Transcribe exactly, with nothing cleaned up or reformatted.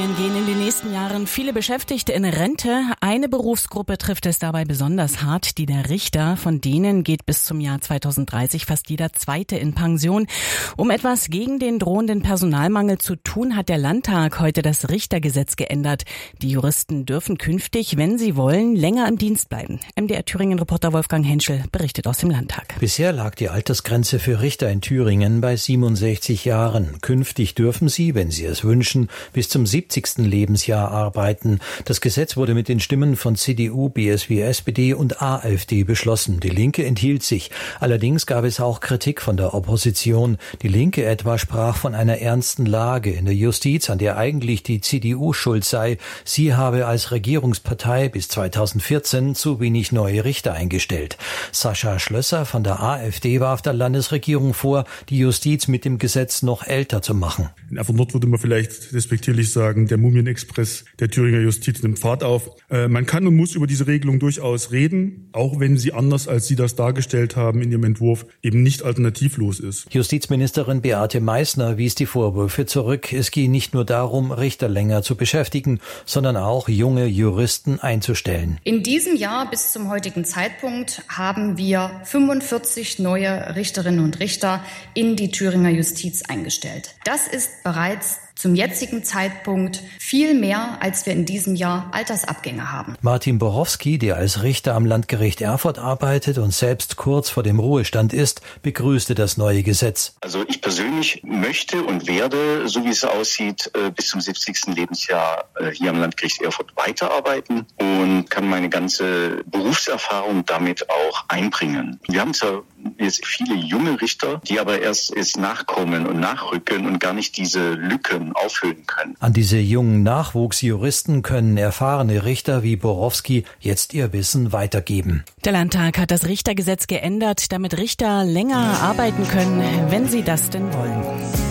Gehen in den nächsten Jahren viele Beschäftigte in Rente. Eine Berufsgruppe trifft es dabei besonders hart, die der Richter. Von denen geht bis zum Jahr zweitausenddreißig fast jeder Zweite in Pension. Um etwas gegen den drohenden Personalmangel zu tun, hat der Landtag heute das Richtergesetz geändert. Die Juristen dürfen künftig, wenn sie wollen, länger im Dienst bleiben. M D R Thüringen-Reporter Wolfgang Henschel berichtet aus dem Landtag. Bisher lag die Altersgrenze für Richter in Thüringen bei siebenundsechzig Jahren. Künftig dürfen sie, wenn sie es wünschen, bis zum siebzigsten Lebensjahr arbeiten. Das Gesetz wurde mit den Stimmen von C D U, B S W, S P D und AfD beschlossen. Die Linke enthielt sich. Allerdings gab es auch Kritik von der Opposition. Die Linke etwa sprach von einer ernsten Lage in der Justiz, an der eigentlich die C D U schuld sei. Sie habe als Regierungspartei bis zweitausendvierzehn zu wenig neue Richter eingestellt. Sascha Schlösser von der AfD warf der Landesregierung vor, die Justiz mit dem Gesetz noch älter zu machen. In Erfurt würde man vielleicht respektierlich sagen, der Mumienexpress der Thüringer Justiz nimmt Fahrt auf. Äh, man kann und muss über diese Regelung durchaus reden, auch wenn sie anders, als Sie das dargestellt haben in Ihrem Entwurf, eben nicht alternativlos ist. Justizministerin Beate Meißner wies die Vorwürfe zurück. Es gehe nicht nur darum, Richter länger zu beschäftigen, sondern auch junge Juristen einzustellen. In diesem Jahr bis zum heutigen Zeitpunkt haben wir fünfundvierzig neue Richterinnen und Richter in die Thüringer Justiz eingestellt. Das ist bereits zum jetzigen Zeitpunkt viel mehr, als wir in diesem Jahr Altersabgänge haben. Martin Borowski, der als Richter am Landgericht Erfurt arbeitet und selbst kurz vor dem Ruhestand ist, begrüßte das neue Gesetz. Also ich persönlich möchte und werde, so wie es aussieht, bis zum siebzigsten Lebensjahr hier am Landgericht Erfurt weiterarbeiten und kann meine ganze Berufserfahrung damit auch einbringen. Wir haben zwar jetzt viele junge Richter, die aber erst, erst nachkommen und nachrücken und gar nicht diese Lücken auffüllen können. An diese jungen Nachwuchsjuristen können erfahrene Richter wie Borowski jetzt ihr Wissen weitergeben. Der Landtag hat das Richtergesetz geändert, damit Richter länger arbeiten können, wenn sie das denn wollen.